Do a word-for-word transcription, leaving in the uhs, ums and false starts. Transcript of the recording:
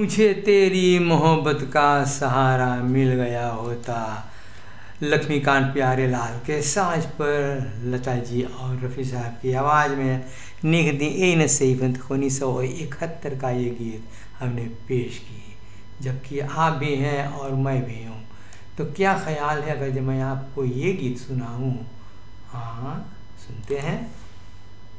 मुझे तेरी मोहब्बत का सहारा मिल गया होता। लक्ष्मीकांत प्यारेलाल के साज पर लता जी और रफ़ी साहब की आवाज़ में निक दी इन सही उन्नीस सौ इकहत्तर का ये गीत हमने पेश की, जबकि आप भी हैं और मैं भी हूँ। तो क्या ख्याल है अगर जब मैं आपको ये गीत सुनाऊँ? हाँ, सुनते हैं।